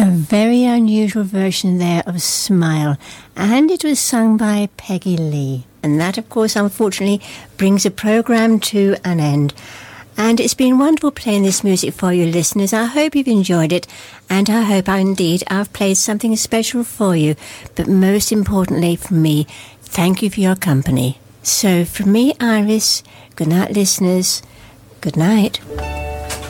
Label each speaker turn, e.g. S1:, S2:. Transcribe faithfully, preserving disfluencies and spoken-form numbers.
S1: A very unusual version there of Smile, and it was sung by Peggy Lee. And that, of course, unfortunately brings the programme to an end. And it's been wonderful playing this music for you listeners. I hope you've enjoyed it, and I hope I, indeed I've played something special for you. But most importantly for me, thank you for your company. So from me, Iris, good night listeners, good night.